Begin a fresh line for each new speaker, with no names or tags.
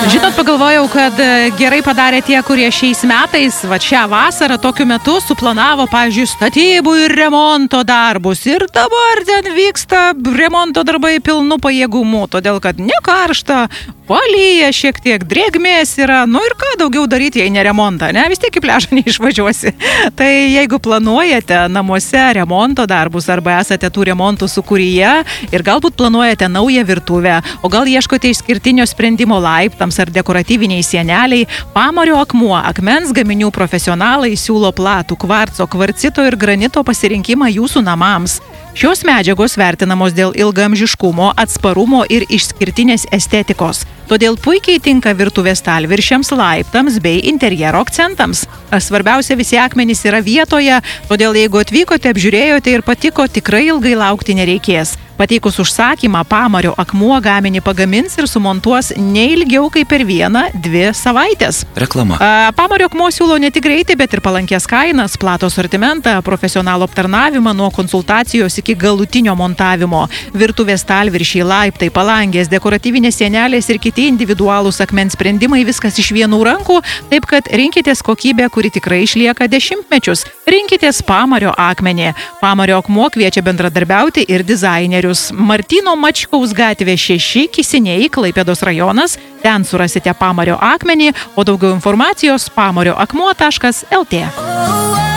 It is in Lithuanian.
Žinot, pagalvojau, kad gerai padarė tie, kurie šiais metais, šią vasarą, tokiu metu suplanavo, pavyzdžiui, statybų ir remonto darbus. Ir dabar ten vyksta remonto darbai pilnu pajėgumu, todėl kad ne karšta, palyja šiek tiek, drėgmės yra, ir ką daugiau daryti, jei ne remontą, ne? Vis tiek į pliažą neišvažiuosi. Tai jeigu planuojate namuose remonto darbus arba esate tų remontų sukūryje ir galbūt planuojate naują virtuvę, o gal ieškote išskirtinio sprendimo laiptams ar dekoratyviniai sieneliai, Pamario akmuo, akmens gaminių profesionalai siūlo platų kvarco, kvarcito ir granito pasirinkimą jūsų namams. Šios medžiagos vertinamos dėl ilgaamžiškumo, atsparumo ir išskirtinės estetikos. Todėl puikiai tinka virtuvės stalviršiams, laiptams bei interjero akcentams. Svarbiausia, visi akmenys yra vietoje, todėl jeigu atvykote, apžiūrėjote ir patiko, tikrai ilgai laukti nereikės. Pateikus užsakymą, Pamario akmuo gaminį pagamins ir sumontuos ne ilgiau kaip per 1-2 savaitės.
Reklama.
Pamario akmuo siūlo ne tik greitį, bet ir palankės kainas, platų asortimentą, profesionalų aptarnavimą nuo konsultacijos iki galutinio montavimo. Virtuvės stalviršiai, laiptai, palangės, dekoratyvinės sienelės ir kiti individualūs akmens sprendimai, viskas iš vienų rankų, taip kad rinkitės kokybę, kuri tikrai išlieka dešimtmečius. Rinkitės Pamario akmenį. Pamario akmuo kviečia bendradarbiauti ir dizainerius. Martyno Mačkaus gatvė 6, Kisiniai, Klaipėdos rajonas. Ten surasite Pamario akmenį, o daugiau informacijos pamarioakmuo.lt.